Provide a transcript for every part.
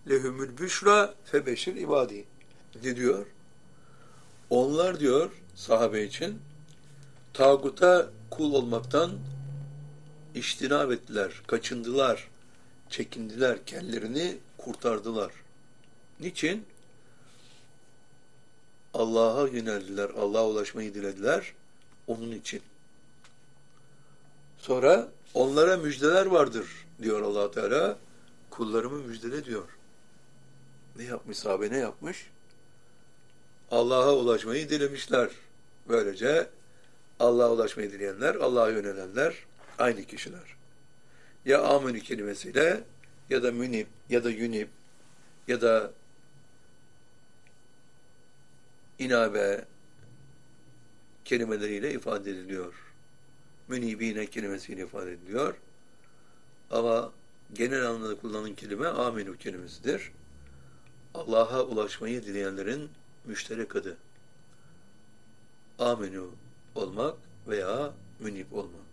lehumul büşra febeşir ibadi. Ne diyor? Onlar diyor sahabe için tağuta kul olmaktan iştinab ettiler, kaçındılar, çekindiler, kendilerini kurtardılar. Niçin? Allah'a yöneldiler, Allah'a ulaşmayı dilediler. Onun için. Sonra onlara müjdeler vardır diyor Allah Teala. Kullarımı müjdele diyor. Ne yapmış sahabe, ne yapmış? Allah'a ulaşmayı dilemişler. Böylece Allah'a ulaşmayı dileyenler, Allah'a yönelenler aynı kişiler. Ya amenü kelimesiyle ya da münib ya da yunib ya da inabe kelimeleriyle ifade ediliyor. Münibine kelimesiyle ifade ediliyor. Ama genel anlamda kullanılan kelime amenü kelimesidir. Allah'a ulaşmayı dileyenlerin müşterek adı. Amenü olmak veya münib olmak.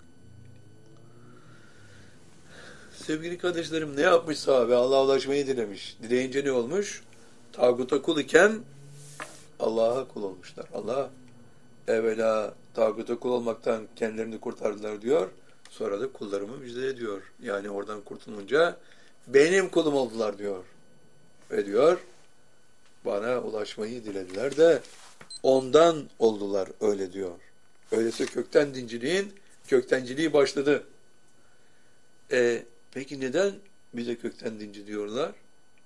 Sevgili kardeşlerim, ne yapmış sahabe? Allah'a ulaşmayı dilemiş. Dileyince ne olmuş? Tağuta kul iken Allah'a kul olmuşlar. Allah evvela tağuta kul olmaktan kendilerini kurtardılar diyor. Sonra da kullarımı müjde diyor. Yani oradan kurtulunca benim kulum oldular diyor. Ve diyor bana ulaşmayı dilediler de ondan oldular öyle diyor. Öyleyse köktenciliği başladı. Peki neden bize kökten dinci diyorlar?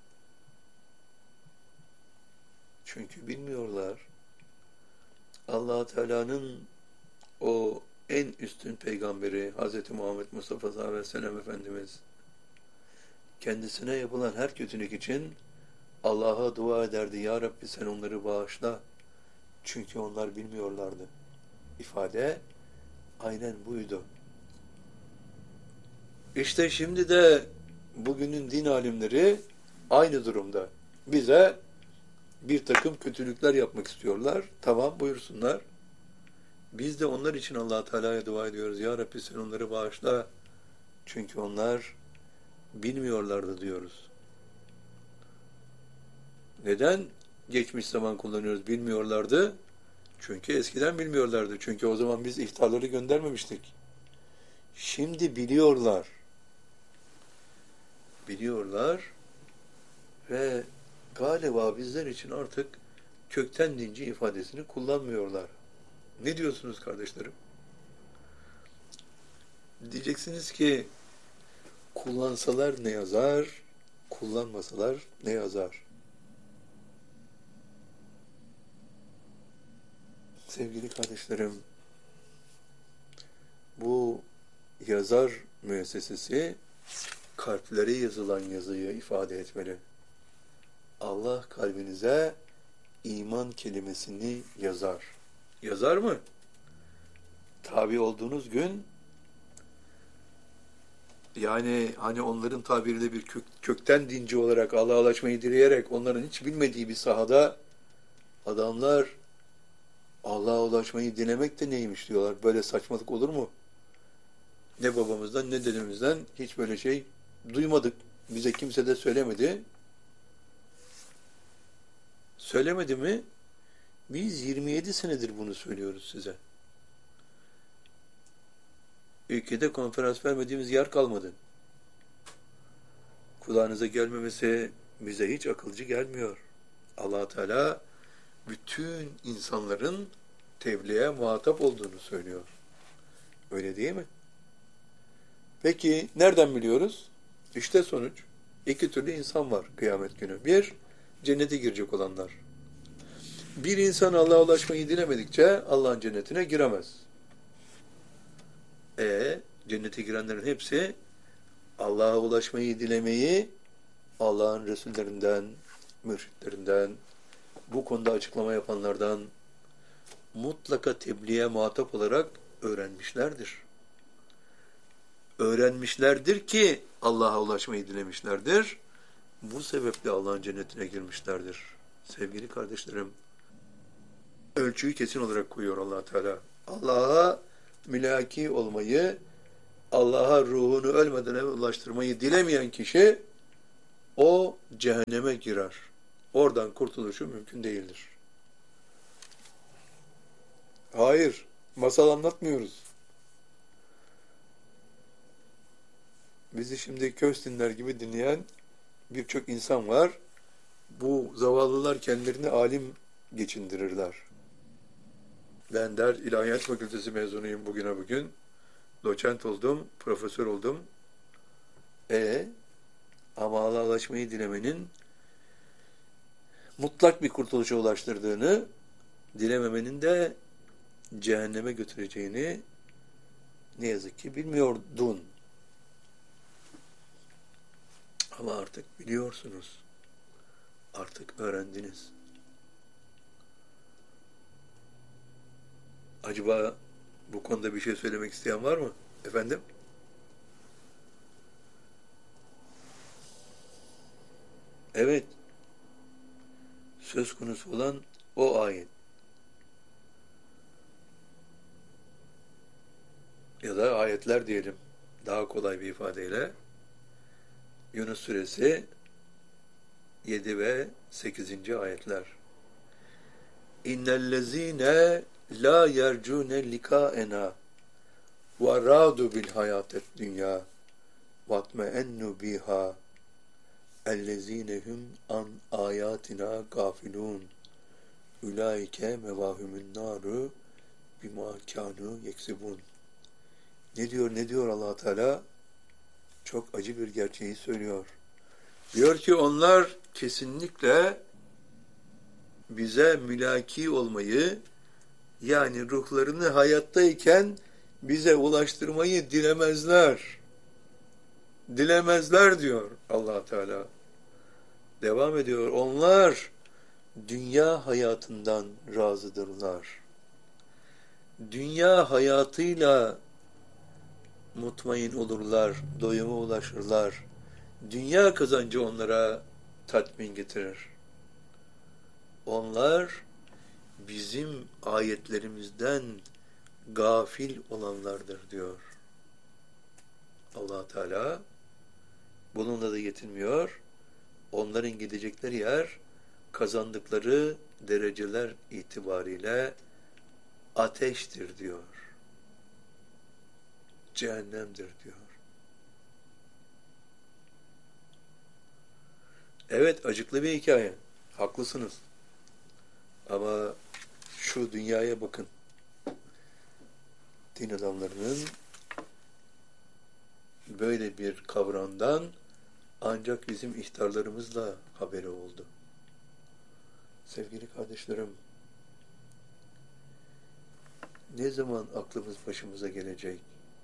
Çünkü bilmiyorlar. Allah Teala'nın o en üstün peygamberi Hz. Muhammed Mustafa sallallahu aleyhi ve sellem Efendimiz kendisine yapılan her kötülük için Allah'a dua ederdi. Ya Rabbi sen onları bağışla. Çünkü onlar bilmiyorlardı. İfade aynen buydu. İşte şimdi de bugünün din alimleri aynı durumda. Bize bir takım kötülükler yapmak istiyorlar. Tamam buyursunlar. Biz de onlar için Allah Teala'ya dua ediyoruz. Ya Rabbi sen onları bağışla. Çünkü onlar bilmiyorlardı diyoruz. Neden geçmiş zaman kullanıyoruz? Bilmiyorlardı. Çünkü eskiden bilmiyorlardı. Çünkü o zaman biz ihtarları göndermemiştik. Şimdi biliyorlar. Biliyorlar ve galiba bizler için artık kökten dinci ifadesini kullanmıyorlar. Ne diyorsunuz kardeşlerim? Diyeceksiniz ki kullansalar ne yazar, kullanmasalar ne yazar? Sevgili kardeşlerim, bu yazar müessesesi kalplere yazılan yazıyı ifade etmeli. Allah kalbinize iman kelimesini yazar. Yazar mı? Tabi olduğunuz gün, yani hani onların tabiriyle bir kökten dinci olarak Allah'a ulaşmayı dileyerek onların hiç bilmediği bir sahada adamlar Allah'a ulaşmayı dilemek de neymiş diyorlar. Böyle saçmalık olur mu? Ne babamızdan ne dedemizden hiç böyle şey duymadık. Bize kimse de söylemedi. Söylemedi mi? Biz 27 senedir bunu söylüyoruz size. Ülkede konferans vermediğimiz yer kalmadı. Kulağınıza gelmemesi bize hiç akılcı gelmiyor. Allah Teala bütün insanların tebliğe muhatap olduğunu söylüyor. Öyle değil mi? Peki nereden biliyoruz? İşte sonuç. İki türlü insan var kıyamet günü. Bir, cennete girecek olanlar. Bir insan Allah'a ulaşmayı dilemedikçe Allah'ın cennetine giremez. Cennete girenlerin hepsi Allah'a ulaşmayı dilemeyi Allah'ın Resullerinden, mürşitlerinden, bu konuda açıklama yapanlardan mutlaka tebliğe muhatap olarak öğrenmişlerdir. Öğrenmişlerdir ki Allah'a ulaşmayı dilemişlerdir. Bu sebeple Allah'ın cennetine girmişlerdir. Sevgili kardeşlerim, ölçüyü kesin olarak koyuyor Allah Teala. Allah'a mülaki olmayı, Allah'a ruhunu ölmeden ulaştırmayı dilemeyen kişi o cehenneme girer. Oradan kurtuluşu mümkün değildir. Hayır, masal anlatmıyoruz. Bizi şimdi köz dinler gibi dinleyen birçok insan var. Bu zavallılar kendilerini alim geçindirirler. Ben der İlahiyat Fakültesi mezunuyum bugüne bugün. Doçent oldum, profesör oldum. Ama Allah'laşmayı dilemenin mutlak bir kurtuluşa ulaştırdığını, dilememenin de cehenneme götüreceğini ne yazık ki bilmiyordun. Ama artık biliyorsunuz. Artık öğrendiniz. Acaba bu konuda bir şey söylemek isteyen var mı? Efendim? Evet. Söz konusu olan o ayet. Ya da ayetler diyelim. Daha kolay bir ifadeyle. Yunus Suresi 7 ve 8. ayetler. İnnellezîne la yercûne likâena ve râdu bil hayâtet dünyâ vatme'ennu biha ellezîne hum an âyâtina gâfilûn ulaike mevâhumün nâru bimâ kânû yeksibûn. Ne diyor Allah Teala? Çok acı bir gerçeği söylüyor. Diyor ki onlar kesinlikle bize mülaki olmayı, yani ruhlarını hayattayken bize ulaştırmayı dilemezler. Dilemezler diyor Allah Teala. Devam ediyor. Onlar dünya hayatından razıdırlar. Dünya hayatıyla mutmain olurlar, doyuma ulaşırlar. Dünya kazancı onlara tatmin getirir. Onlar bizim ayetlerimizden gafil olanlardır diyor Allah Teala. Bununla da yetinmiyor. Onların gidecekleri yer kazandıkları dereceler itibariyle ateştir diyor. Cehennemdir diyor. Evet, acıklı bir hikaye. Haklısınız. Ama şu dünyaya bakın. Din adamlarının böyle bir kavramdan ancak bizim ihtarlarımızla haberi oldu. Sevgili kardeşlerim, ne zaman aklımız başımıza gelecek?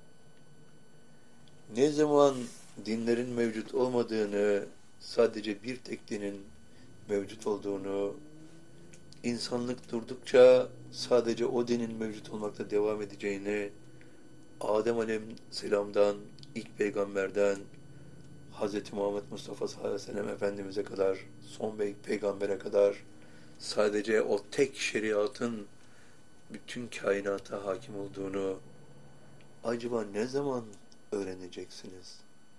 Ne zaman dinlerin mevcut olmadığını, sadece bir tek dinin mevcut olduğunu, insanlık durdukça sadece o dinin mevcut olmakta devam edeceğini, Adem Aleyhisselam'dan, ilk peygamberden, Hz. Muhammed Mustafa sallallahu aleyhi ve sellem Efendimiz'e kadar, son peygambere kadar sadece o tek şeriatın bütün kainata hakim olduğunu acaba ne zaman öğreneceksiniz?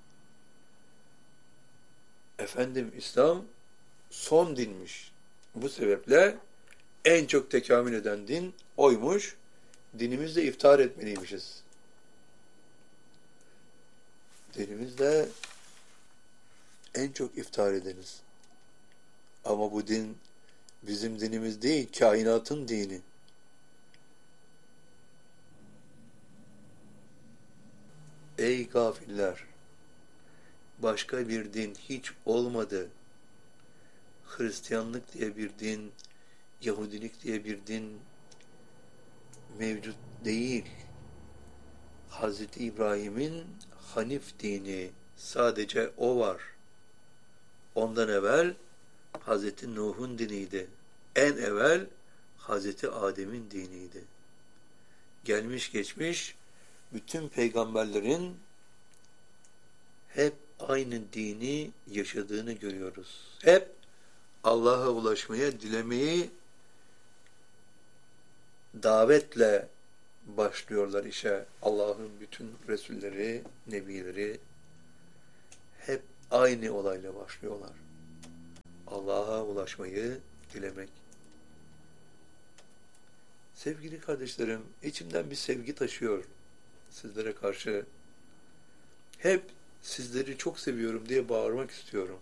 Efendim, İslam son dinmiş. Bu sebeple en çok tekamül eden din oymuş. Dinimizle iftihar etmeliymişiz. Dinimizle en çok iftihar ediniz. Ama bu din bizim dinimiz değil, kainatın dini. Ey gafiller! Başka bir din hiç olmadı. Hristiyanlık diye bir din, Yahudilik diye bir din mevcut değil. Hz. İbrahim'in Hanif dini, sadece o var. Ondan evvel Hz. Nuh'un diniydi. En evvel Hz. Adem'in diniydi. Gelmiş geçmiş bütün peygamberlerin hep aynı dini yaşadığını görüyoruz. Hep Allah'a ulaşmaya, dilemeyi davetle başlıyorlar işe. Allah'ın bütün Resulleri, Nebileri hep aynı olayla başlıyorlar. Allah'a ulaşmayı dilemek. Sevgili kardeşlerim, içimden bir sevgi taşıyor sizlere karşı. Hep sizleri çok seviyorum diye bağırmak istiyorum.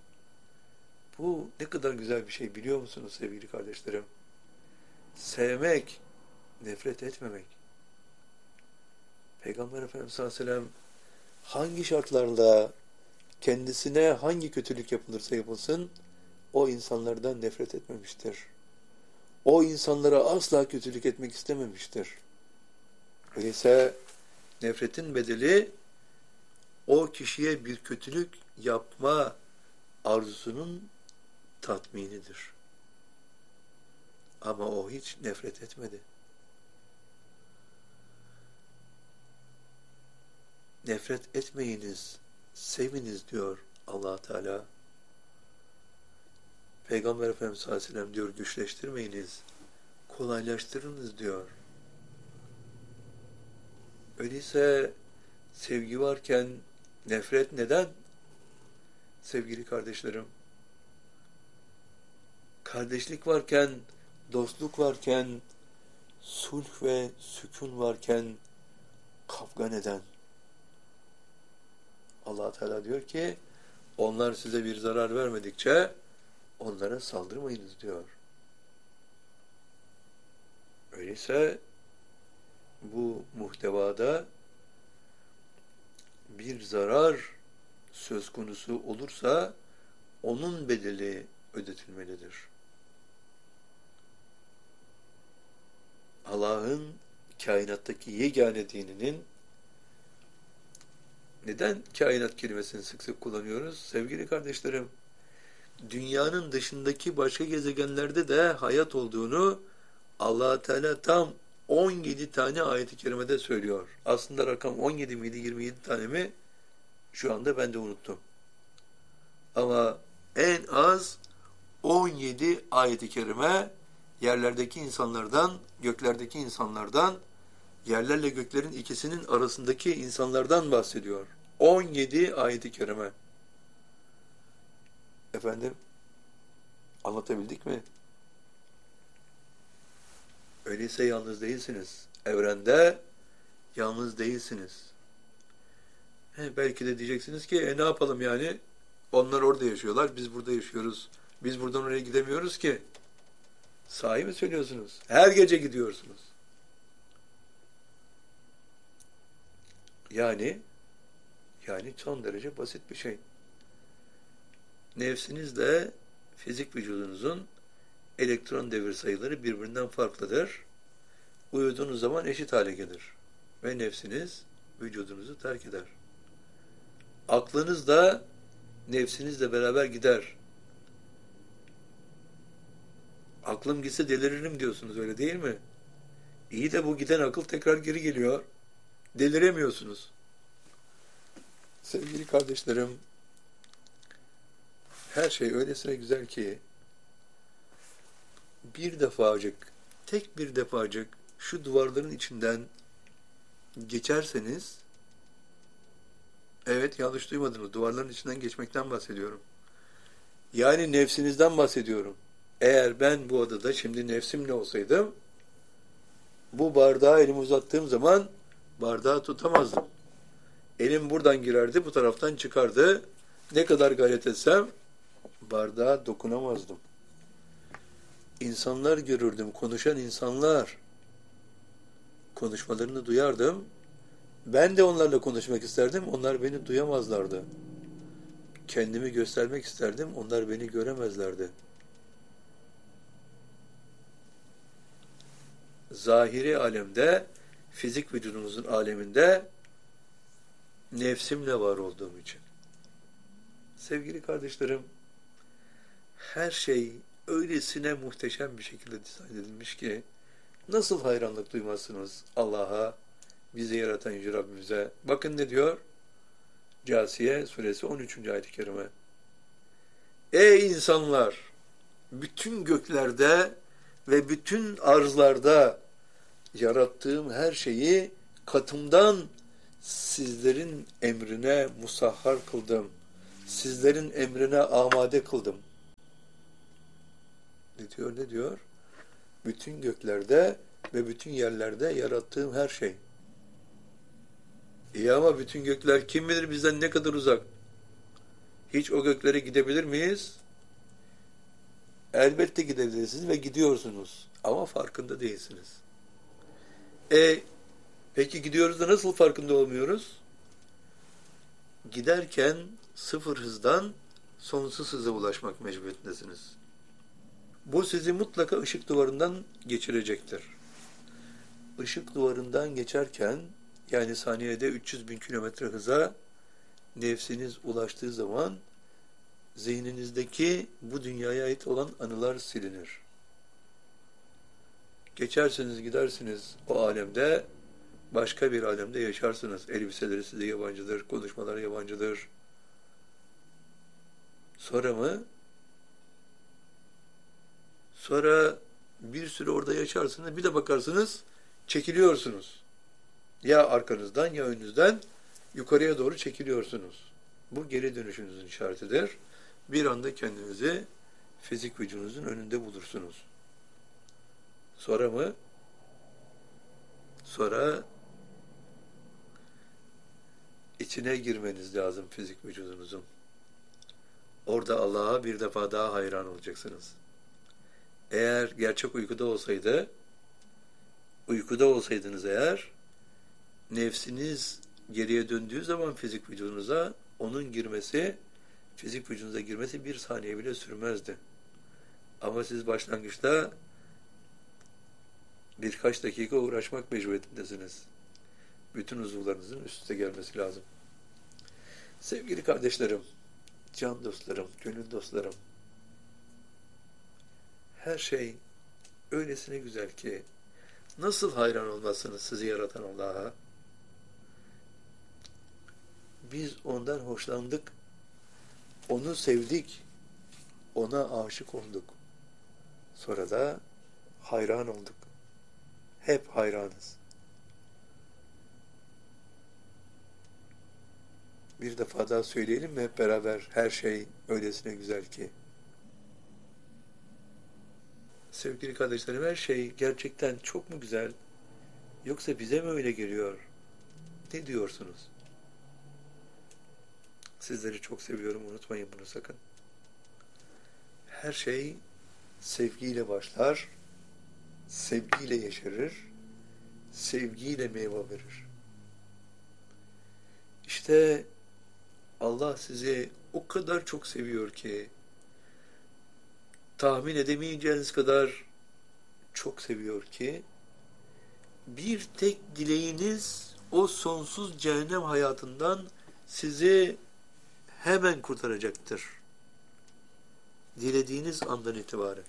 Bu ne kadar güzel bir şey biliyor musunuz sevgili kardeşlerim? Sevmek, nefret etmemek. Peygamber Efendimiz sallallahu aleyhi ve sellem hangi şartlarda kendisine hangi kötülük yapılırsa yapılsın o insanlardan nefret etmemiştir. O insanlara asla kötülük etmek istememiştir. Öyleyse nefretin bedeli o kişiye bir kötülük yapma arzusunun tatminidir. Ama o hiç nefret etmedi. Nefret etmeyiniz, seviniz diyor Allah Teala. Peygamber Efendimiz sallallahu aleyhi ve sellem diyor güçleştirmeyiniz, kolaylaştırınız diyor. Öyleyse sevgi varken nefret neden? Sevgili kardeşlerim, kardeşlik varken, dostluk varken, sulh ve sükun varken kavga neden? Allah Teala diyor ki onlar size bir zarar vermedikçe onlara saldırmayınız diyor. Öyleyse bu muhtevada bir zarar söz konusu olursa onun bedeli ödetilmelidir. Allah'ın kainattaki yegane dininin neden kainat kelimesini sık sık kullanıyoruz? Sevgili kardeşlerim, dünyanın dışındaki başka gezegenlerde de hayat olduğunu Allah Teala tam 17 tane ayet-i kerimede söylüyor. Aslında rakam 17 miydi, 27 tane mi? Şu anda ben de unuttum. Ama en az 17 ayet-i kerime yerlerdeki insanlardan, göklerdeki insanlardan, yerlerle göklerin ikisinin arasındaki insanlardan bahsediyor. 17 ayet-i kerime. Efendim, anlatabildik mi? Öyleyse yalnız değilsiniz. Evrende yalnız değilsiniz. Belki de diyeceksiniz ki ne yapalım yani? Onlar orada yaşıyorlar, biz burada yaşıyoruz. Biz buradan oraya gidemiyoruz ki. Sahi mi söylüyorsunuz? Her gece gidiyorsunuz. Yani son derece basit bir şey. Nefsinizle fizik vücudunuzun elektron devir sayıları birbirinden farklıdır. Uyuduğunuz zaman eşit hale gelir. Ve nefsiniz vücudunuzu terk eder. Aklınız da nefsinizle beraber gider. Aklım gitse deliririm diyorsunuz, öyle değil mi? İyi de bu giden akıl tekrar geri geliyor. Deliremiyorsunuz. Sevgili kardeşlerim, her şey öylesine güzel ki bir defacık, tek bir defacık şu duvarların içinden geçerseniz, evet yanlış duymadınız, duvarların içinden geçmekten bahsediyorum. Yani nefsinizden bahsediyorum. Eğer ben bu odada şimdi nefsimle olsaydım, bu bardağı elimi uzattığım zaman bardağı tutamazdım. Elim buradan girerdi, bu taraftan çıkardı. Ne kadar gayret etsem bardağa dokunamazdım. İnsanlar görürdüm, konuşan insanlar. Konuşmalarını duyardım. Ben de onlarla konuşmak isterdim, onlar beni duyamazlardı. Kendimi göstermek isterdim, onlar beni göremezlerdi. Zahiri alemde, fizik vücudumuzun aleminde nefsimle var olduğum için. Sevgili kardeşlerim, her şey öylesine muhteşem bir şekilde dizayn edilmiş ki nasıl hayranlık duymazsınız Allah'a, bizi yaratan Yüce Rabbimize. Bakın ne diyor? Câsiye suresi 13. ayet-i kerime. Ey insanlar! Bütün göklerde ve bütün arzlarda yarattığım her şeyi katımdan sizlerin emrine musahhar kıldım. sizlerin emrine amade kıldım. Ne diyor? Bütün göklerde ve bütün yerlerde yarattığım her şey. İyi ama bütün gökler kim bilir bizden ne kadar uzak? Hiç o göklere gidebilir miyiz? Elbette gidebilirsiniz ve gidiyorsunuz. Ama farkında değilsiniz. Peki gidiyoruz da nasıl farkında olmuyoruz? Giderken sıfır hızdan sonsuz hıza ulaşmak mecburiyetindesiniz. Bu sizi mutlaka ışık duvarından geçirecektir. Işık duvarından geçerken, yani saniyede 300 bin kilometre hıza nefsiniz ulaştığı zaman zihninizdeki bu dünyaya ait olan anılar silinir. Geçersiniz, gidersiniz o alemde, başka bir alemde yaşarsınız. Elbiseleri size yabancıdır, konuşmalar yabancıdır. Sonra mı? Sonra bir süre orada yaşarsınız, bir de bakarsınız, çekiliyorsunuz. Ya arkanızdan ya önünüzden yukarıya doğru çekiliyorsunuz. Bu geri dönüşünüzün işaretidir. Bir anda kendinizi fizik vücudunuzun önünde bulursunuz. Sonra mı? Sonra içine girmeniz lazım fizik vücudunuzun. Orada Allah'a bir defa daha hayran olacaksınız. Eğer gerçek uykuda olsaydınız eğer, nefsiniz geriye döndüğü zaman fizik vücudunuza, onun girmesi, fizik vücudunuza girmesi bir saniye bile sürmezdi. Ama siz başlangıçta birkaç dakika uğraşmak mecburiyetindesiniz. Bütün uzuvlarınızın üst üste gelmesi lazım. Sevgili kardeşlerim, can dostlarım, gönül dostlarım, her şey öylesine güzel ki nasıl hayran olmazsınız sizi yaratan Allah'a? Biz ondan hoşlandık, onu sevdik, ona aşık olduk. Sonra da hayran olduk. Hep hayranız. Bir defa daha söyleyelim mi hep beraber, her şey öylesine güzel ki? Sevgili kardeşlerim, her şey gerçekten çok mu güzel? Yoksa bize mi öyle geliyor? Ne diyorsunuz? Sizleri çok seviyorum, unutmayın bunu sakın. Her şey sevgiyle başlar, sevgiyle yeşerir, sevgiyle meyve verir. İşte Allah sizi o kadar çok seviyor ki, tahmin edemeyeceğiniz kadar çok seviyor ki, bir tek dileğiniz o sonsuz cehennem hayatından sizi hemen kurtaracaktır. Dilediğiniz andan itibaren.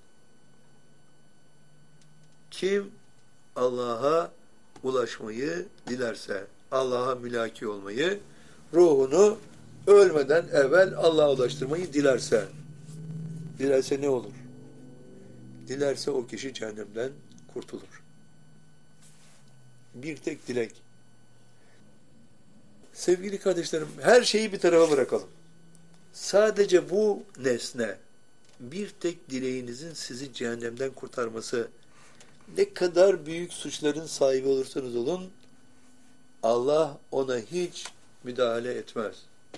Kim Allah'a ulaşmayı dilerse, Allah'a mülaki olmayı, ruhunu ölmeden evvel Allah'a ulaştırmayı dilerse ne olur? Dilerse o kişi cehennemden kurtulur. Bir tek dilek. Sevgili kardeşlerim, her şeyi bir tarafa bırakalım. Sadece bu nesne, bir tek dileğinizin sizi cehennemden kurtarması, ne kadar büyük suçların sahibi olursanız olun, Allah ona hiç müdahale etmez.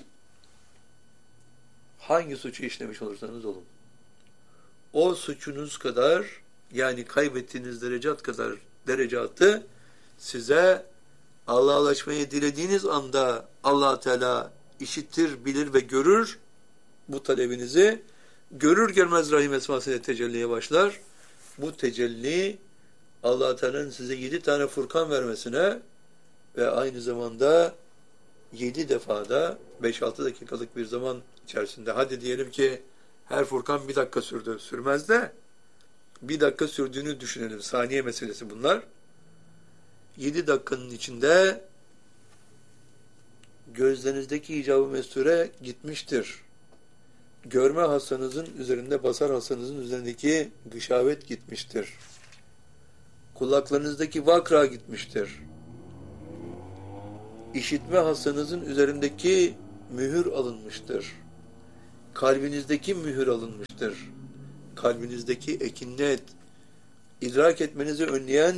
Hangi suçu işlemiş olursanız olun. O suçunuz kadar, yani kaybettiğiniz derecatı size Allah'a ulaşmayı dilediğiniz anda Allah Teala işitir, bilir ve görür bu talebinizi. Görür görmez Rahim esmasıyla tecelliye başlar. Bu tecelli Allah Teala'nın size 7 tane Furkan vermesine ve aynı zamanda 7 defada 5-6 dakikalık bir zaman içerisinde, hadi diyelim ki her Furkan 1 dakika sürdü. Sürmez de 1 dakika sürdüğünü düşünelim. Saniye meselesi bunlar. 7 dakikanın içinde gözlerinizdeki icab-ı mesture gitmiştir. Görme hastanızın üzerinde, basar hastanızın üzerindeki gışavet gitmiştir. Kulaklarınızdaki vakra gitmiştir. İşitme hastanızın üzerindeki mühür alınmıştır. Kalbinizdeki mühür alınmıştır. Kalbinizdeki ekinnet, idrak etmenizi önleyen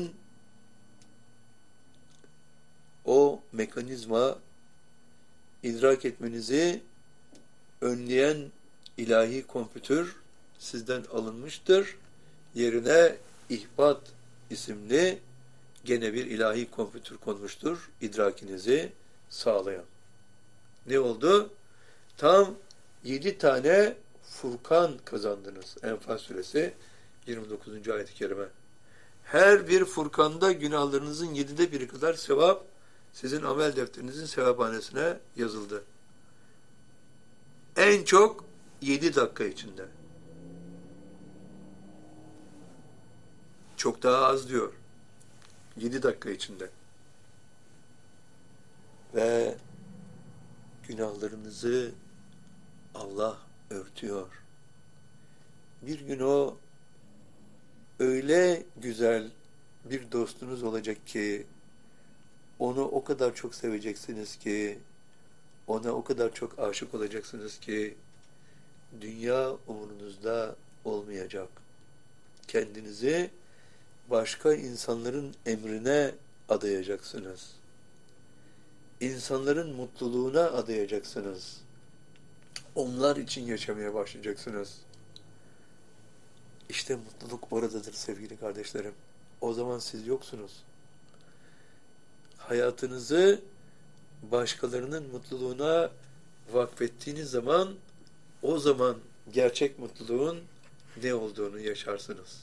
o mekanizma, idrak etmenizi önleyen ilahi kompütür sizden alınmıştır. Yerine ihbat isimli gene bir ilahi kompütür konmuştur. İdrakinizi sağlayan. Ne oldu? Tam 7 tane Furkan kazandınız. Enfal suresi 29. ayet-i kerime. Her bir Furkan'da günahlarınızın 7'de biri kadar sevap sizin amel defterinizin sevaphanesine yazıldı. En çok 7 dakika içinde. Çok daha az diyor. 7 dakika içinde. Ve günahlarınızı Allah örtüyor. Bir gün o öyle güzel bir dostunuz olacak ki onu o kadar çok seveceksiniz ki ona o kadar çok aşık olacaksınız ki dünya umurunuzda olmayacak. Kendinizi başka insanların emrine adayacaksınız. İnsanların mutluluğuna adayacaksınız. Onlar için yaşamaya başlayacaksınız. İşte mutluluk oradadır sevgili kardeşlerim. O zaman siz yoksunuz. Hayatınızı başkalarının mutluluğuna vakfettiğiniz zaman o zaman gerçek mutluluğun ne olduğunu yaşarsınız.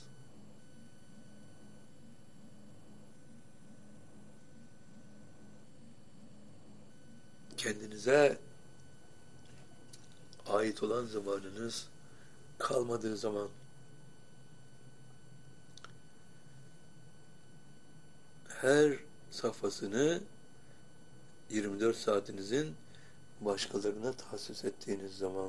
Kendinize ait olan zamanınız kalmadığı zaman her safhasını 24 saatinizin başkalarına tahsis ettiğiniz zaman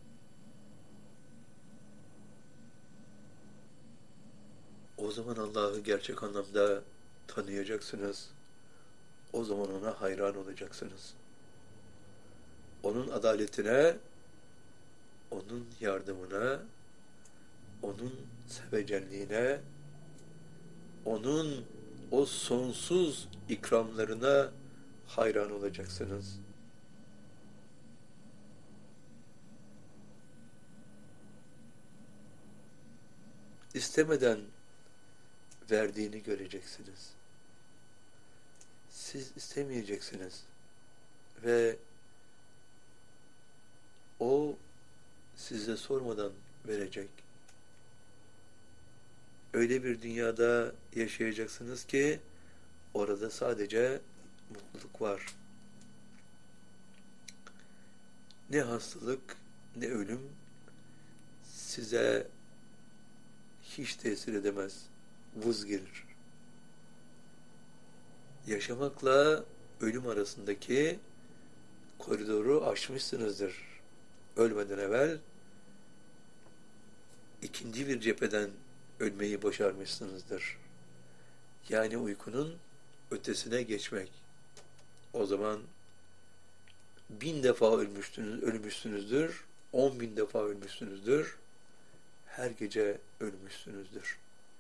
o zaman Allah'ı gerçek anlamda tanıyacaksınız. O zaman ona hayran olacaksınız. Onun adaletine, onun yardımına, onun sevecenliğine, onun o sonsuz ikramlarına hayran olacaksınız. İstemeden verdiğini göreceksiniz. Siz istemeyeceksiniz. Ve o size sormadan verecek. Öyle bir dünyada yaşayacaksınız ki orada sadece mutluluk var. Ne hastalık, ne ölüm size hiç tesir edemez. Vız gelir. Yaşamakla ölüm arasındaki koridoru aşmışsınızdır. Ölmeden evvel ikinci bir cepheden ölmeyi başarmışsınızdır. Yani uykunun ötesine geçmek. O zaman 1000 defa ölmüşsünüzdür, 10.000 defa ölmüşsünüzdür, her gece ölmüşsünüzdür.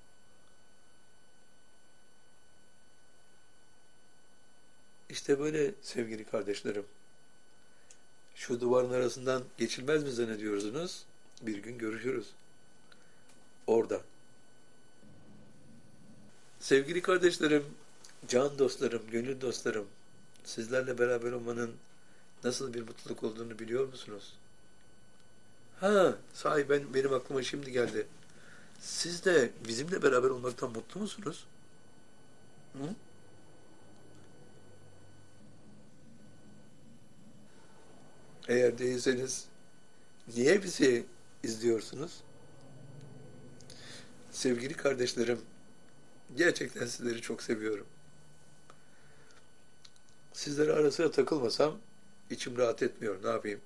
İşte böyle sevgili kardeşlerim. Şu duvarın arasından geçilmez mi zannediyorsunuz? Bir gün görüşürüz. Orada. Sevgili kardeşlerim, can dostlarım, gönül dostlarım, sizlerle beraber olmanın nasıl bir mutluluk olduğunu biliyor musunuz? Sahi benim aklıma şimdi geldi. Siz de bizimle beraber olmaktan mutlu musunuz? Hı? Eğer değilseniz niye bizi izliyorsunuz? Sevgili kardeşlerim, gerçekten sizleri çok seviyorum. Sizlere ara sıra takılmasam içim rahat etmiyor. Ne yapayım?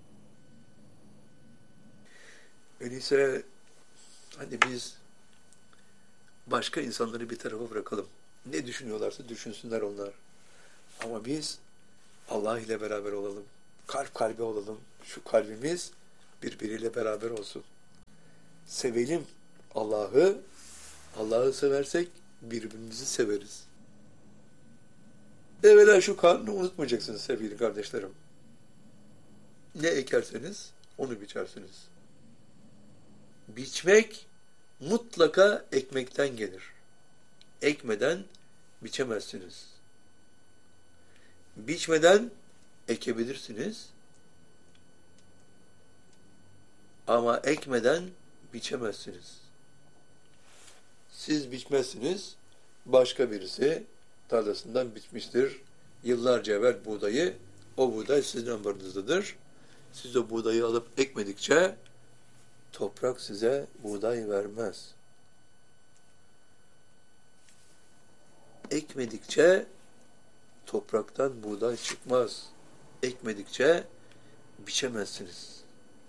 Öyleyse hani biz başka insanları bir tarafa bırakalım. Ne düşünüyorlarsa düşünsünler onlar. Ama biz Allah ile beraber olalım. Kalp kalbe olalım. Şu kalbimiz birbiriyle beraber olsun. Sevelim Allah'ı. Allah'ı seversek birbirimizi severiz. Evvela şu kanunu unutmayacaksınız sevgili kardeşlerim. Ne ekerseniz onu biçersiniz. Biçmek mutlaka ekmekten gelir. Ekmeden biçemezsiniz. Biçmeden ekebilirsiniz. Ama ekmeden biçemezsiniz. Siz biçmezsiniz, başka birisi tarlasından biçmiştir. Yıllarca evvel buğdayı, o buğday sizin ambarınızdadır. Siz o buğdayı alıp ekmedikçe toprak size buğday vermez. Ekmedikçe topraktan buğday çıkmaz. Ekmedikçe biçemezsiniz.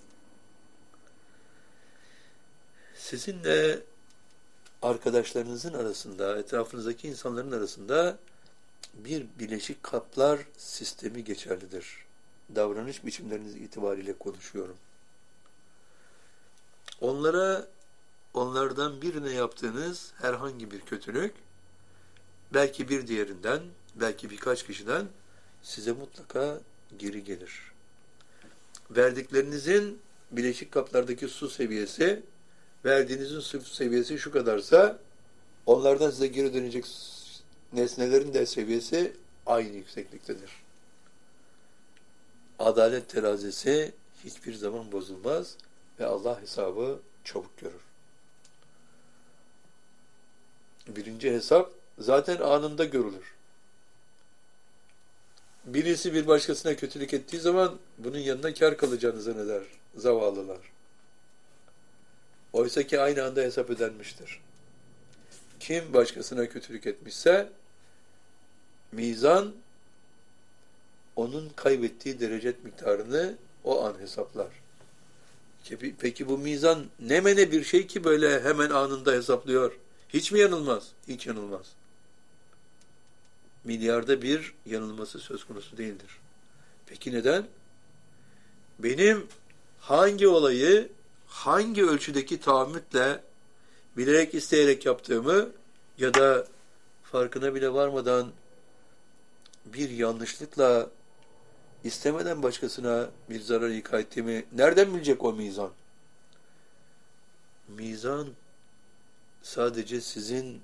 Sizinle arkadaşlarınızın arasında, etrafınızdaki insanların arasında bir bileşik kaplar sistemi geçerlidir. Davranış biçimleriniz itibariyle konuşuyorum. Onlardan birine yaptığınız herhangi bir kötülük, belki bir diğerinden, belki birkaç kişiden size mutlaka geri gelir. Verdiklerinizin bileşik kaplardaki su seviyesi, verdiğinizin su seviyesi şu kadarsa, onlardan size geri dönecek nesnelerin de seviyesi aynı yüksekliktedir. Adalet terazisi hiçbir zaman bozulmaz ve Allah hesabı çabuk görür. Birinci hesap zaten anında görülür. Birisi bir başkasına kötülük ettiği zaman bunun yanına kar kalacağını zanneder zavallılar. Oysa ki aynı anda hesap ödenmiştir. Kim başkasına kötülük etmişse mizan onun kaybettiği derecet miktarını o an hesaplar. Peki bu mizan ne mene bir şey ki böyle hemen anında hesaplıyor? Hiç mi yanılmaz? Hiç yanılmaz. Milyarda bir yanılması söz konusu değildir. Peki neden? Benim hangi olayı hangi ölçüdeki tahammütle bilerek isteyerek yaptığımı ya da farkına bile varmadan bir yanlışlıkla istemeden başkasına bir zarar ika ettiğimi nereden bilecek o mizan? Mizan sadece sizin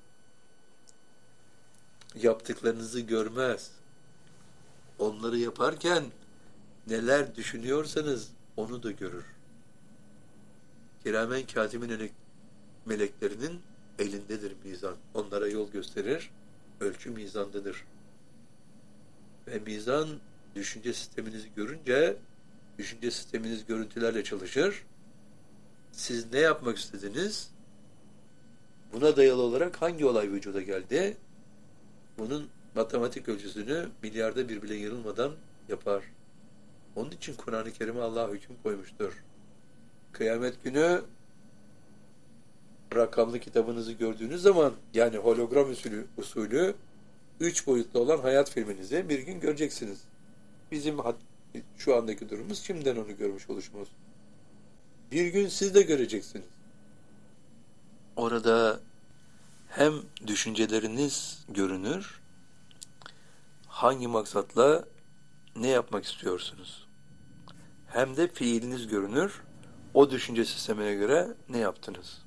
yaptıklarınızı görmez. Onları yaparken neler düşünüyorsanız onu da görür. Kiramen kâtimin meleklerinin elindedir mizan. Onlara yol gösterir. Ölçü mizandadır. Ve mizan düşünce sisteminizi görünce, düşünce sisteminiz görüntülerle çalışır. Siz ne yapmak istediniz? Buna dayalı olarak hangi olay vücuda geldi? Bunun matematik ölçüsünü milyarda bir bile yarılmadan yapar. Onun için Kur'an-ı Kerim'e Allah hüküm koymuştur. Kıyamet günü rakamlı kitabınızı gördüğünüz zaman, yani hologram usulü 3 boyutlu olan hayat filminizi bir gün göreceksiniz. Bizim şu andaki durumumuz şimdiden onu görmüş oluşumuz. Bir gün siz de göreceksiniz. Orada hem düşünceleriniz görünür, hangi maksatla ne yapmak istiyorsunuz? Hem de fiiliniz görünür, o düşünce sistemine göre ne yaptınız?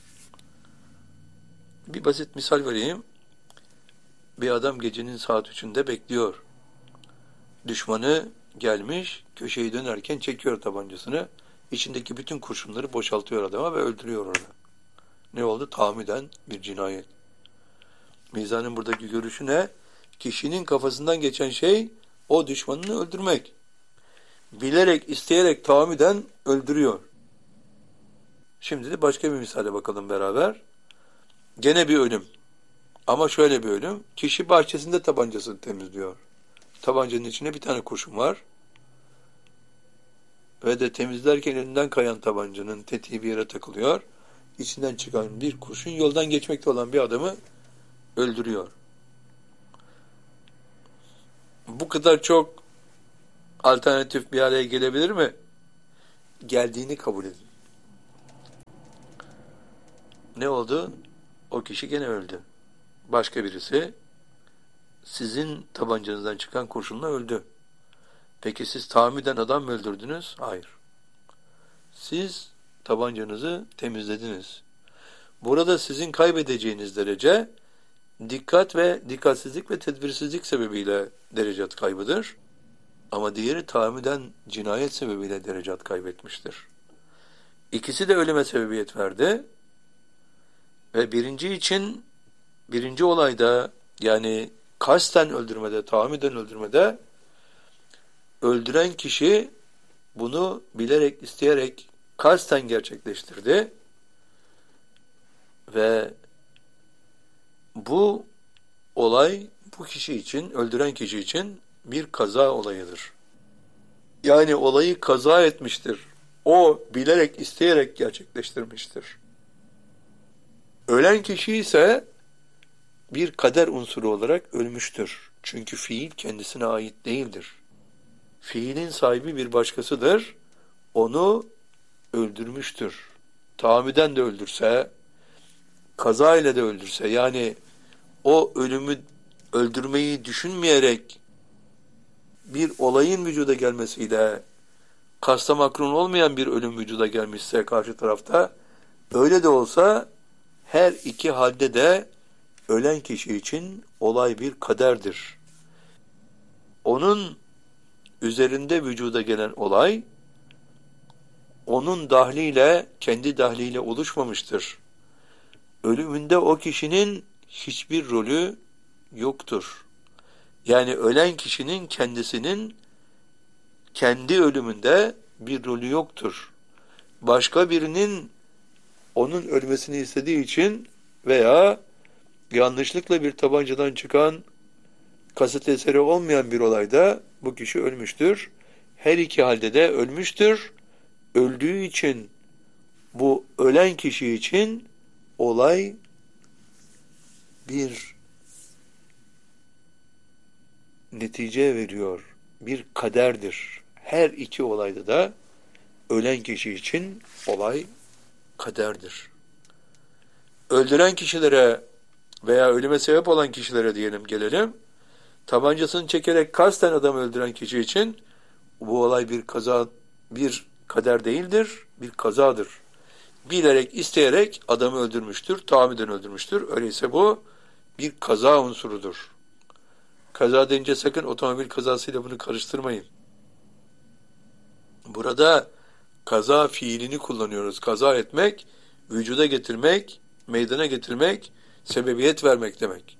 Bir basit misal vereyim. Bir adam gecenin saat 3'ünde bekliyor. Düşmanı gelmiş, köşeyi dönerken çekiyor tabancasını, içindeki bütün kurşunları boşaltıyor adama ve öldürüyor orada. Ne oldu? Tahammüden bir cinayet. Mizanın buradaki görüşü ne? Kişinin kafasından geçen şey o düşmanını öldürmek. Bilerek, isteyerek tahammüden öldürüyor. Şimdi de başka bir misale bakalım beraber. Gene bir ölüm. Ama şöyle bir ölüm. Kişi bahçesinde tabancasını temizliyor. Tabancanın içine bir tane kurşun var. Ve de temizlerken elinden kayan tabancanın tetiği bir yere takılıyor. İçinden çıkan bir kurşun yoldan geçmekte olan bir adamı öldürüyor. Bu kadar çok alternatif bir araya gelebilir mi? Geldiğini kabul edin. Ne oldu? O kişi gene öldü. Başka birisi sizin tabancanızdan çıkan kurşunla öldü. Peki siz tahammüden adam mı öldürdünüz? Hayır. Siz tabancanızı temizlediniz. Burada sizin kaybedeceğiniz derece dikkatsizlik ve tedbirsizlik sebebiyle derecat kaybıdır. Ama diğeri tahammüden cinayet sebebiyle derecat kaybetmiştir. İkisi de ölüme sebebiyet verdi. Ve birinci olayda, yani kasten öldürmede, tahammüden öldürmede öldüren kişi bunu bilerek, isteyerek, kasten gerçekleştirdi. Ve bu olay bu kişi için, öldüren kişi için bir kaza olayıdır. Yani olayı kaza etmiştir. O bilerek, isteyerek gerçekleştirmiştir. Ölen kişi ise bir kader unsuru olarak ölmüştür. Çünkü fiil kendisine ait değildir. Fiilin sahibi bir başkasıdır. Onu öldürmüştür. Tahammüden de öldürse, kaza ile de öldürse, yani o ölümü öldürmeyi düşünmeyerek bir olayın vücuda gelmesiyle kasta makrun olmayan bir ölüm vücuda gelmişse karşı tarafta, öyle de olsa her iki halde de ölen kişi için olay bir kaderdir. Onun üzerinde vücuda gelen olay, onun dahliyle, kendi dahliyle oluşmamıştır. Ölümünde o kişinin hiçbir rolü yoktur. Yani ölen kişinin kendisinin kendi ölümünde bir rolü yoktur. Başka birinin onun ölmesini istediği için veya yanlışlıkla bir tabancadan çıkan kasıt eseri olmayan bir olayda bu kişi ölmüştür. Her iki halde de ölmüştür. Öldüğü için bu ölen kişi için olay bir netice veriyor. Bir kaderdir. Her iki olayda da ölen kişi için olay kaderdir. Öldüren kişilere veya ölüme sebep olan kişilere diyelim, gelelim. Tabancasını çekerek kasten adamı öldüren kişi için bu olay bir kaza, bir kader değildir, bir kazadır. Bilerek, isteyerek adamı öldürmüştür, tahammüden öldürmüştür. Öyleyse bu bir kaza unsurudur. Kaza deyince sakın otomobil kazasıyla bunu karıştırmayın. Burada kaza fiilini kullanıyoruz. Kaza etmek, vücuda getirmek, meydana getirmek, sebebiyet vermek demek.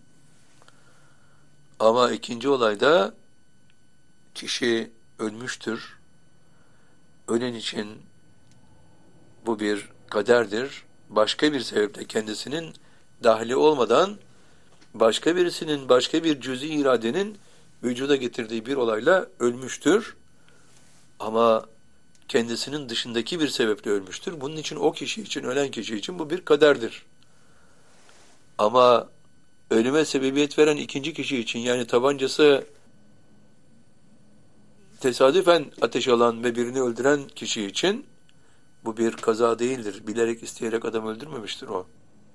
Ama ikinci olayda kişi ölmüştür. Ölen için bu bir kaderdir. Başka bir sebeple kendisinin dahli olmadan başka birisinin, başka bir cüz-i iradenin vücuda getirdiği bir olayla ölmüştür. Ama kendisinin dışındaki bir sebeple ölmüştür. Bunun için o kişi için, ölen kişi için bu bir kaderdir. Ama ölüme sebebiyet veren ikinci kişi için, yani tabancası tesadüfen ateş alan ve birini öldüren kişi için bu bir kaza değildir. Bilerek, isteyerek adam öldürmemiştir o.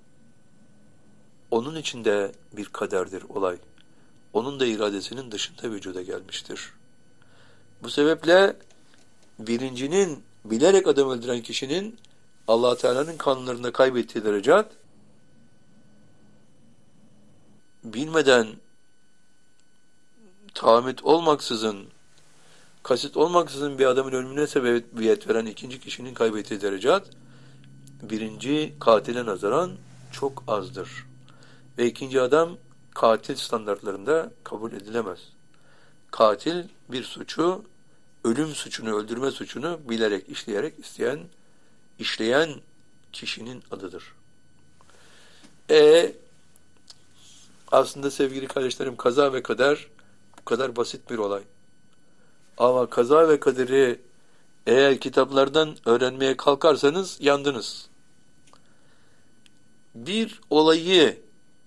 Onun için de bir kaderdir olay. Onun da iradesinin dışında vücuda gelmiştir. Bu sebeple birincinin, bilerek adam öldüren kişinin Allah Teala'nın kanunlarında kaybettiği derecat, bilmeden, tahammüt olmaksızın, kasıt olmaksızın bir adamın ölümüne sebebiyet veren ikinci kişinin kaybettiği derecat, birinci katile nazaran çok azdır. Ve ikinci adam katil standartlarında kabul edilemez. Katil bir suçu, ölüm suçunu, öldürme suçunu bilerek, işleyerek işleyen kişinin adıdır. Aslında sevgili kardeşlerim, kaza ve kader bu kadar basit bir olay. Ama kaza ve kaderi eğer kitaplardan öğrenmeye kalkarsanız yandınız. Bir olayı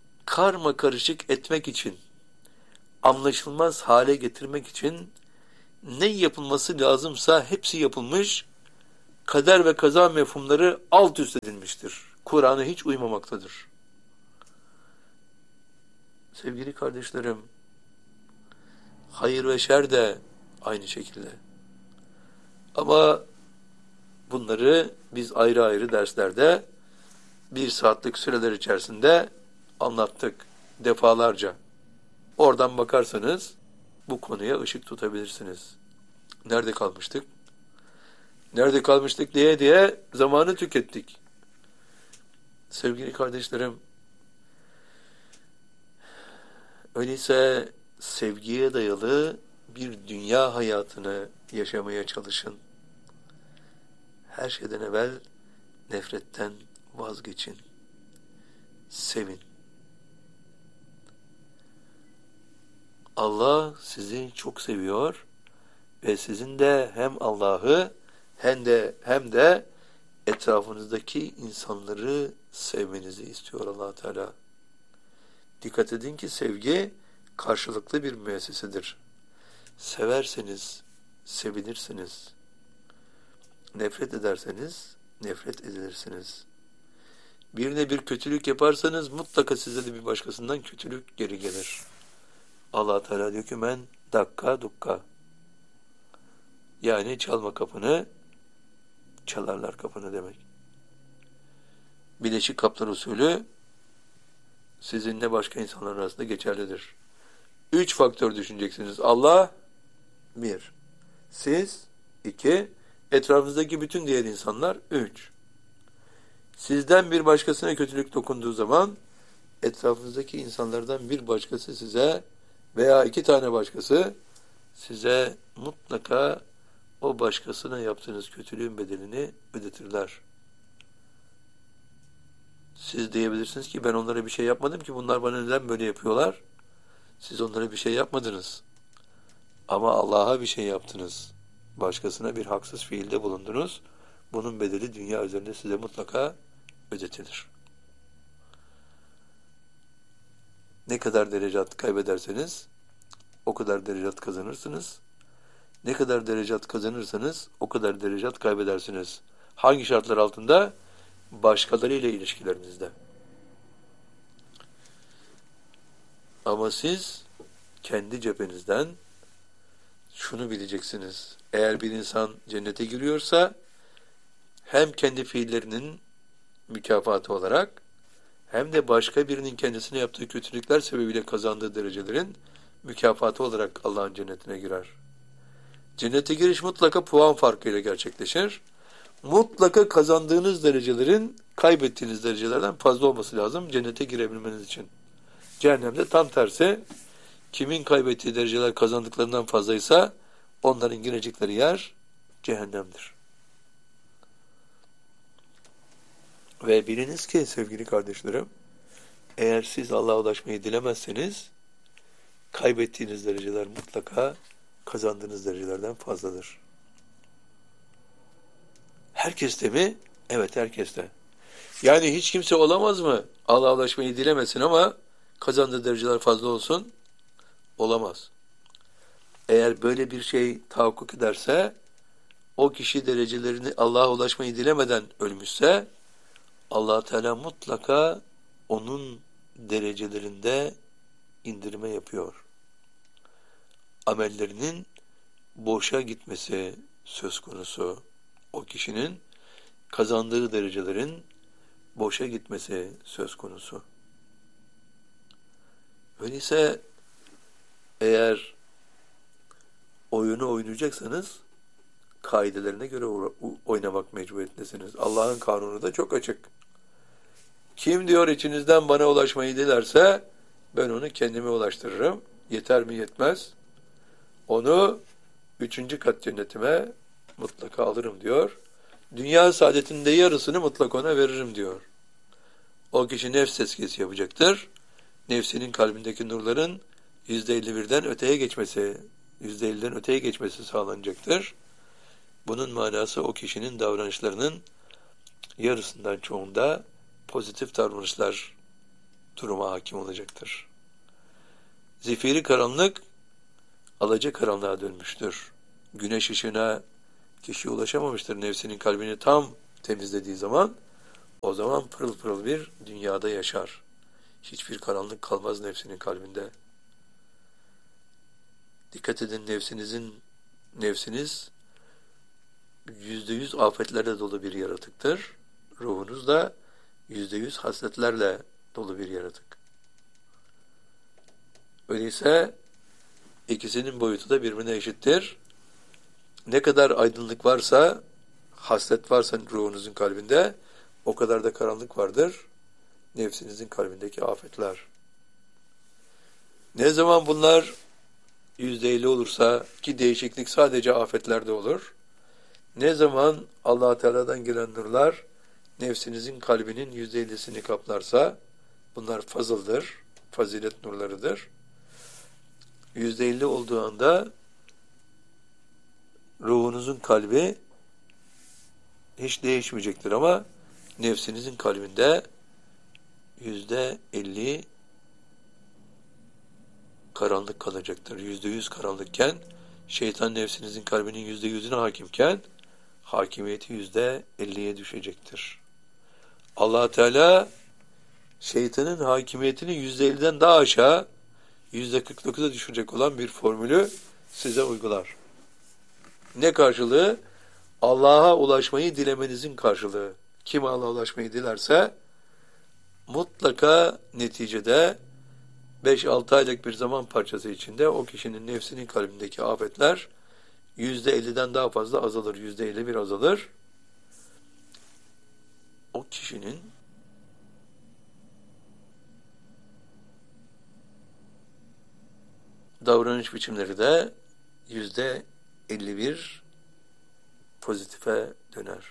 karma karışık etmek için, anlaşılmaz hale getirmek için ne yapılması lazımsa hepsi yapılmış, kader ve kaza mefhumları alt üst edilmiştir. Kur'an'a hiç uymamaktadır. Sevgili kardeşlerim, hayır ve şer de aynı şekilde. Ama bunları biz ayrı ayrı derslerde 1 saatlik süreler içerisinde anlattık defalarca. Oradan bakarsanız bu konuya ışık tutabilirsiniz. Nerede kalmıştık? Nerede kalmıştık diye zamanı tükettik. Sevgili kardeşlerim, öyleyse sevgiye dayalı bir dünya hayatını yaşamaya çalışın. Her şeyden evvel nefretten vazgeçin. Sevin. Allah sizi çok seviyor ve sizin de hem Allah'ı hem de etrafınızdaki insanları sevmenizi istiyor Allah Teala. Dikkat edin ki sevgi karşılıklı bir müessesedir. Severseniz sevilirsiniz. Nefret ederseniz nefret edilirsiniz. Birine bir kötülük yaparsanız mutlaka size de bir başkasından kötülük geri gelir. Allah Teala diyor ki men dakka dukka. Yani çalma kapını, çalarlar kapını demek. Bileşik kaplar usulü sizinle başka insanlar arasında geçerlidir. 3 faktör düşüneceksiniz. Allah 1. Siz 2. Etrafınızdaki bütün diğer insanlar 3. Sizden bir başkasına kötülük dokunduğu zaman etrafınızdaki insanlardan bir başkası size veya 2 tane başkası size mutlaka o başkasına yaptığınız kötülüğün bedelini ödetirler. Siz diyebilirsiniz ki ben onlara bir şey yapmadım ki bunlar bana neden böyle yapıyorlar? Siz onlara bir şey yapmadınız. Ama Allah'a bir şey yaptınız. Başkasına bir haksız fiilde bulundunuz. Bunun bedeli dünya üzerinde size mutlaka ödetilir. Ne kadar derecat kaybederseniz o kadar derecat kazanırsınız. Ne kadar derecat kazanırsanız o kadar derecat kaybedersiniz. Hangi şartlar altında? Başkalarıyla ilişkilerinizde. Ama siz kendi cephenizden şunu bileceksiniz. Eğer bir insan cennete giriyorsa hem kendi fiillerinin mükafatı olarak hem de başka birinin kendisine yaptığı kötülükler sebebiyle kazandığı derecelerin mükafatı olarak Allah'ın cennetine girer. Cennete giriş mutlaka puan farkıyla gerçekleşir. Mutlaka kazandığınız derecelerin kaybettiğiniz derecelerden fazla olması lazım cennete girebilmeniz için. Cehennemde tam tersi, kimin kaybettiği dereceler kazandıklarından fazlaysa onların girecekleri yer cehennemdir. Ve biliniz ki sevgili kardeşlerim, eğer siz Allah'a ulaşmayı dilemezseniz kaybettiğiniz dereceler mutlaka kazandığınız derecelerden fazladır. Herkeste mi? Evet, herkeste. Yani hiç kimse olamaz mı? Allah'a ulaşmayı dilemesin ama kazandığı dereceler fazla olsun. Olamaz. Eğer böyle bir şey tahakkuk ederse, o kişi derecelerini Allah'a ulaşmayı dilemeden ölmüşse, Allah Teala mutlaka onun derecelerinde indirme yapıyor. Amellerinin boşa gitmesi söz konusu. O kişinin kazandığı derecelerin boşa gitmesi söz konusu. Öyleyse eğer oyunu oynayacaksanız kaidelerine göre oynamak mecburiyetindesiniz. Allah'ın kanunu da çok açık. Kim diyor içinizden bana ulaşmayı dilerse ben onu kendime ulaştırırım. Yeter mi yetmez. Onu 3. kat cennetime mutlaka alırım diyor. Dünya saadetinde yarısını mutlaka ona veririm diyor. O kişi nefs tezkiyesi yapacaktır. Nefsinin kalbindeki nurların %51'den öteye geçmesi, %50'den öteye geçmesi sağlanacaktır. Bunun manası o kişinin davranışlarının yarısından çoğunda pozitif davranışlar duruma hakim olacaktır. Zifiri karanlık alacakaranlığa dönmüştür. güneş ışığına kişi ulaşamamıştır. Nefsinin kalbini tam temizlediği zaman, o zaman pırıl pırıl bir dünyada yaşar. Hiçbir karanlık kalmaz nefsinin kalbinde. Dikkat edin, nefsiniz %100 afetlerle dolu bir yaratıktır. Ruhunuz da %100 hasletlerle dolu bir yaratık. Öyleyse ikisinin boyutu da birbirine eşittir. Ne kadar aydınlık varsa, haslet varsa ruhunuzun kalbinde, o kadar da karanlık vardır nefsinizin kalbindeki afetler. Ne zaman bunlar %50 olursa, ki değişiklik sadece afetlerde olur, ne zaman Allah Teala'dan gelen nurlar nefsinizin kalbinin %50'sini kaplarsa, bunlar fazıldır, fazilet nurlarıdır. %50 olduğu anda ruhunuzun kalbi hiç değişmeyecektir ama nefsinizin kalbinde %50 karanlık kalacaktır. %100 karanlıkken, şeytan nefsinizin kalbinin %100'üne hakimken, hakimiyeti %50'ye düşecektir. Allah Teala şeytanın hakimiyetini %50'den daha aşağı, %49'a düşecek olan bir formülü size uygular. Ne karşılığı? Allah'a ulaşmayı dilemenizin karşılığı. Kim Allah'a ulaşmayı dilerse mutlaka neticede 5-6 aylık bir zaman parçası içinde o kişinin nefsinin kalbindeki afetler %50'den daha fazla azalır. %51 azalır. O kişinin davranış biçimleri de %51 pozitife döner.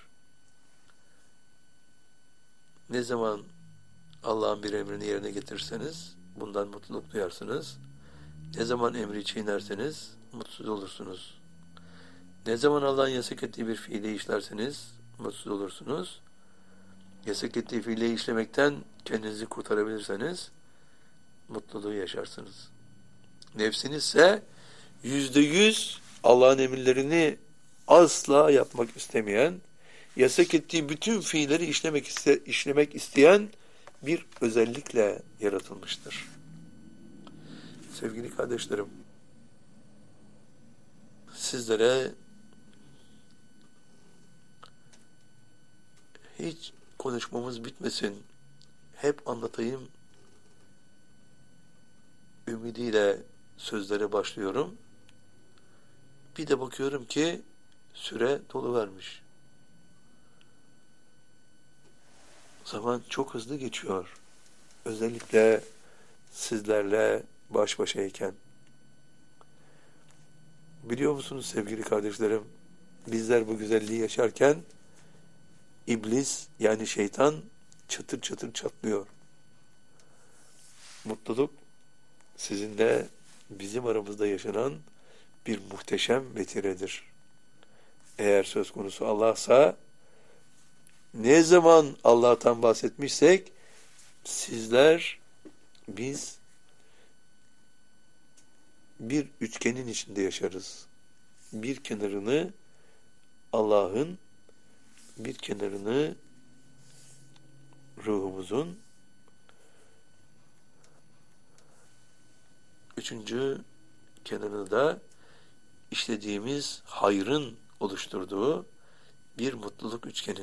Ne zaman Allah'ın bir emrini yerine getirirseniz bundan mutluluk duyarsınız. Ne zaman emri çiğnerseniz mutsuz olursunuz. Ne zaman Allah'ın yasak ettiği bir fiili işlerseniz mutsuz olursunuz. Yasak ettiği fiili işlemekten kendinizi kurtarabilirseniz mutluluğu yaşarsınız. Nefsiniz ise %100 Allah'ın emirlerini asla yapmak istemeyen, yasak ettiği bütün fiilleri işlemek isteyen bir özellikle yaratılmıştır. Sevgili kardeşlerim, sizlere hiç konuşmamız bitmesin, hep anlatayım ümidiyle sözlere başlıyorum. Bir de bakıyorum ki süre doluvermiş. Zaman çok hızlı geçiyor. Özellikle sizlerle baş başayken. Biliyor musunuz sevgili kardeşlerim? Bizler bu güzelliği yaşarken iblis yani şeytan çatır çatır çatlıyor. Mutluluk sizinle bizim aramızda yaşanan bir muhteşem vetiredir. Eğer söz konusu Allah'sa, ne zaman Allah'tan bahsetmişsek sizler, biz bir üçgenin içinde yaşarız. Bir kenarını Allah'ın, bir kenarını ruhumuzun, üçüncü kenarını da işlediğimiz hayrın oluşturduğu bir mutluluk üçgeni.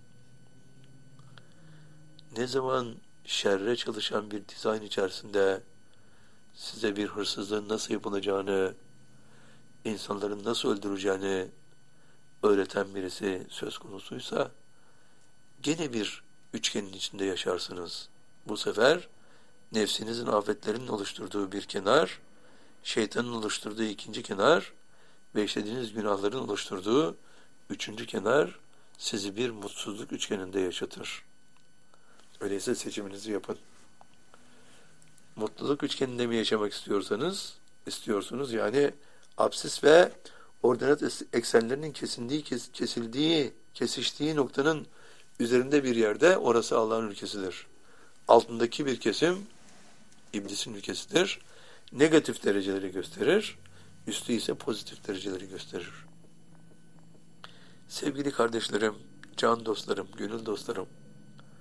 Ne zaman şerre çalışan bir dizayn içerisinde size bir hırsızlığın nasıl yapılacağını, insanların nasıl öldüreceğini öğreten birisi söz konusuysa, gene bir üçgenin içinde yaşarsınız. Bu sefer nefsinizin afetlerinin oluşturduğu bir kenar, şeytanın oluşturduğu ikinci kenar ve işlediğiniz günahların oluşturduğu üçüncü kenar sizi bir mutsuzluk üçgeninde yaşatır. Öyleyse seçiminizi yapın. Mutluluk üçgeninde mi yaşamak istiyorsunuz yani absis ve ordinat eksenlerinin kesiştiği noktanın üzerinde bir yerde, orası Allah'ın ülkesidir. Altındaki bir kesim iblisin ülkesidir. Negatif dereceleri gösterir. Üstü ise pozitif dereceleri gösterir. Sevgili kardeşlerim, can dostlarım, gönül dostlarım,